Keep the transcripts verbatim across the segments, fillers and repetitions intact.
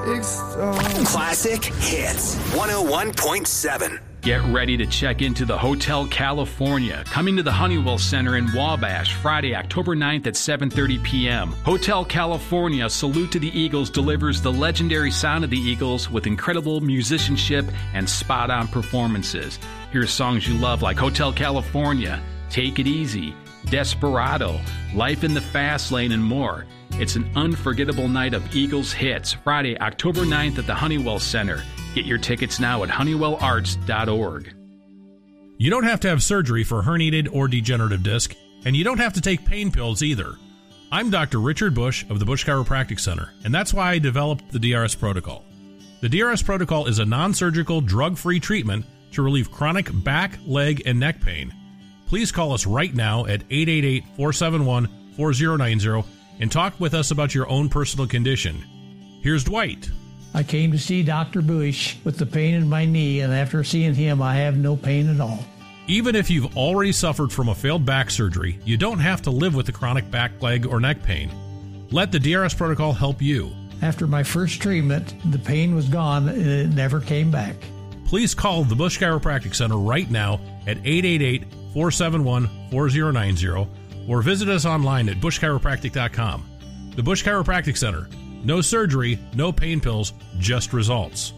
Classic Hits one oh one point seven. Get ready to check into the Hotel California, coming to the Honeywell Center in Wabash, Friday, October ninth at seven thirty p.m. Hotel California, Salute to the Eagles, delivers the legendary sound of the Eagles with incredible musicianship and spot-on performances. Hear songs you love like Hotel California, Take It Easy, Desperado, Life in the Fast Lane, and more. It's an unforgettable night of Eagles hits, Friday, October ninth at the Honeywell Center. Get your tickets now at honeywell arts dot org. You don't have to have surgery for herniated or degenerative disc, and you don't have to take pain pills either. I'm Doctor Richard Bush of the Bush Chiropractic Center, and that's why I developed the D R S Protocol. The D R S Protocol is a non-surgical, drug-free treatment to relieve chronic back, leg, and neck pain. Please call us right now at eight eight eight, four seven one, four zero nine zero and talk with us about your own personal condition. Here's Dwight. I came to see Doctor Bush with the pain in my knee, and after seeing him, I have no pain at all. Even if you've already suffered from a failed back surgery, you don't have to live with the chronic back, leg, or neck pain. Let the D R S Protocol help you. After my first treatment, the pain was gone, and it never came back. Please call the Bush Chiropractic Center right now at eight eight eight, four seven one, four zero nine zero or visit us online at bush chiropractic dot com. The Bush Chiropractic Center. No surgery, no pain pills, just results.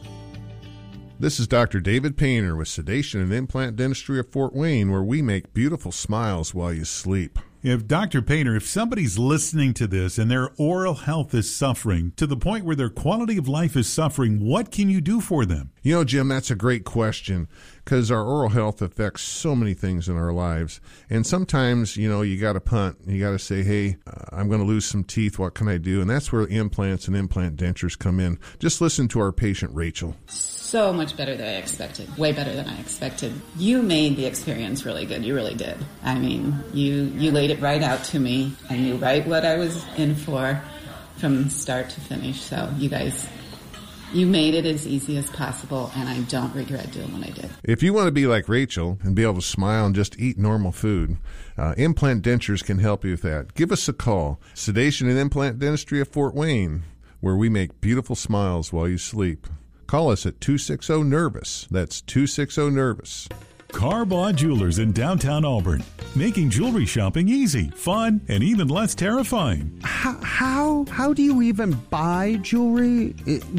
This is Doctor David Painter with Sedation and Implant Dentistry of Fort Wayne, where we make beautiful smiles while you sleep. If Doctor Painter, if somebody's listening to this and their oral health is suffering to the point where their quality of life is suffering, what can you do for them? You know, Jim, that's a great question, because our oral health affects so many things in our lives. And sometimes, you know, you got to punt. You got to say, hey, uh, I'm going to lose some teeth. What can I do? And that's where implants and implant dentures come in. Just listen to our patient, Rachel. So much better than I expected. Way better than I expected. You made the experience really good. You really did. I mean, you, you laid it right out to me. I knew right what I was in for from start to finish. So you guys, you made it as easy as possible, and I don't regret doing what I did. If you want to be like Rachel and be able to smile and just eat normal food, uh, implant dentures can help you with that. Give us a call. Sedation and Implant Dentistry of Fort Wayne, where we make beautiful smiles while you sleep. Call us at two six zero, nervous. That's two six zero, nervous. Carbaugh Jewelers in downtown Auburn, making jewelry shopping easy, fun, and even less terrifying. How how, how do you even buy jewelry?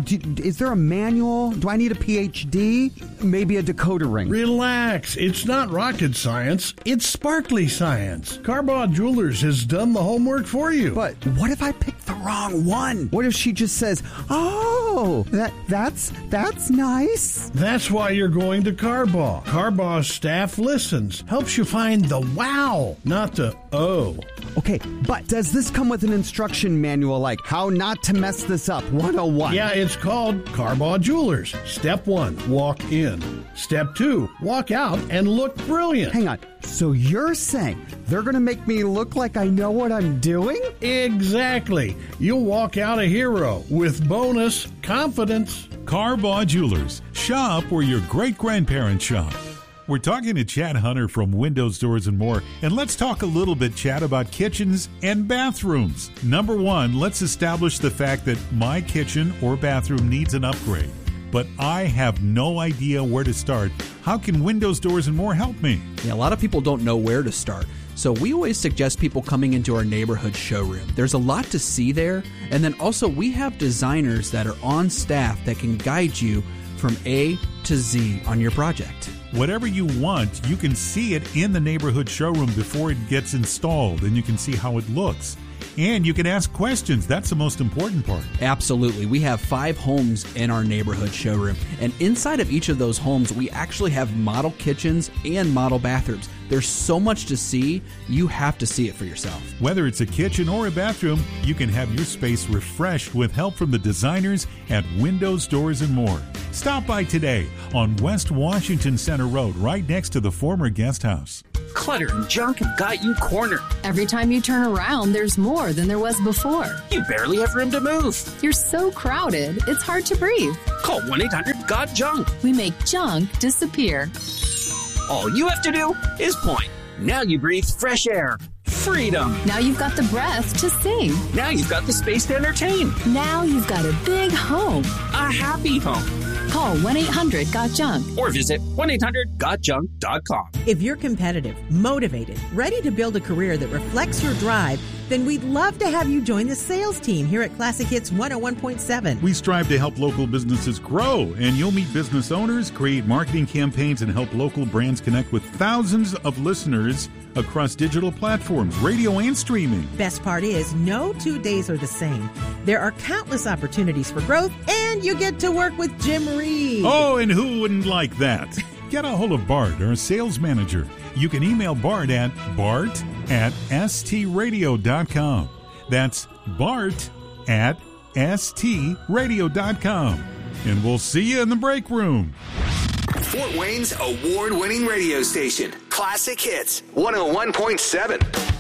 Is there a manual? Do I need a P H D? Maybe a decoder ring? Relax. It's not rocket science. It's sparkly science. Carbaugh Jewelers has done the homework for you. But what if I pick the wrong one? What if she just says, "Oh, that that's that's nice"? That's why you're going to Carbaugh. Carbaugh's staff listens, helps you find the wow, not the oh. Okay, but does this come with an instruction manual like how not to mess this up one oh one? Yeah, it's called Carbaugh Jewelers. Step one, walk in. Step two, walk out and look brilliant. Hang on. So you're saying they're going to make me look like I know what I'm doing? Exactly. You'll walk out a hero with bonus confidence. Carbaugh Jewelers. Shop where your great-grandparents shop. We're talking to Chad Hunter from Windows, Doors, and More, and let's talk a little bit, Chad, about kitchens and bathrooms. Number one, let's establish the fact that my kitchen or bathroom needs an upgrade, but I have no idea where to start. How can Windows, Doors, and More help me? Yeah, a lot of people don't know where to start. So we always suggest people coming into our neighborhood showroom. There's a lot to see there, and then also we have designers that are on staff that can guide you from A to Z on your project. Whatever you want, you can see it in the neighborhood showroom before it gets installed, and you can see how it looks. And you can ask questions. That's the most important part. Absolutely. We have five homes in our neighborhood showroom. And inside of each of those homes, we actually have model kitchens and model bathrooms. There's so much to see, you have to see it for yourself. Whether it's a kitchen or a bathroom, you can have your space refreshed with help from the designers at Windows, Doors, and More. Stop by today on West Washington Center Road, right next to the former guest house. Clutter and junk have got you cornered. Every time you turn around, there's more than there was before. You barely have room to move. You're so crowded, it's hard to breathe. Call one eight hundred got junk. We make junk disappear. All you have to do is point. Now you breathe fresh air. freedom. Now you've got the breath to sing. Now you've got the space to entertain. Now you've got a big home. A happy home. Call one eight hundred got junk or visit one eight hundred got junk dot com. If you're competitive, motivated, ready to build a career that reflects your drive, then we'd love to have you join the sales team here at Classic Hits one oh one point seven. We strive to help local businesses grow, and you'll meet business owners, create marketing campaigns, and help local brands connect with thousands of listeners across digital platforms, radio, and streaming. Best part is, no two days are the same. There are countless opportunities for growth, and you get to work with Jim Reed. Oh, and who wouldn't like that? Get a hold of Bart, our sales manager. You can email Bart at bart at s t radio dot com. That's Bart at s t radio dot com. And we'll see you in the break room. Fort Wayne's award-winning radio station, Classic Hits one oh one point seven.